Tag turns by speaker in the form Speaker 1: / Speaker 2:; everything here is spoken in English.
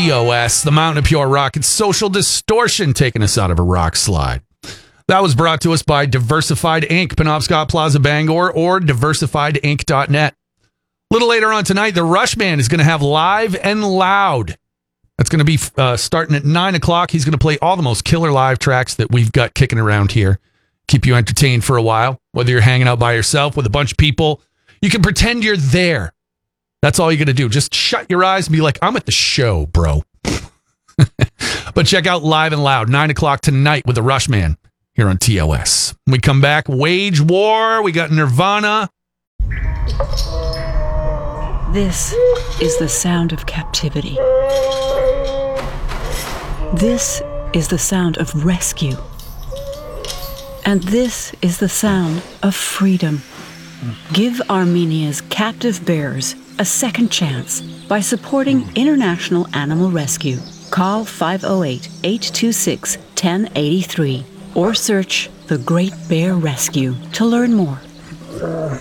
Speaker 1: TOS, the Mountain of Pure Rock. It's Social Distortion taking us out of a rock slide. That was brought to us by Diversified Inc., Penobscot Plaza, Bangor, or diversifiedinc.net. A little later on tonight, the Rush Band is going to have Live and Loud. That's going to be starting at 9 o'clock. He's going to play all the most killer live tracks that we've got kicking around here. Keep you entertained for a while, whether you're hanging out by yourself with a bunch of people. You can pretend you're there. That's all you got to do. Just shut your eyes and be like, I'm at the show, bro. But check out Live and Loud, 9 o'clock tonight with the Rush Man here on TOS. When we come back, Wage War. We got Nirvana.
Speaker 2: This is the sound of captivity. This is the sound of rescue. And this is the sound of freedom. Give Armenia's captive bears a second chance by supporting International Animal Rescue. Call 508-826-1083 or search The Great Bear Rescue to learn more.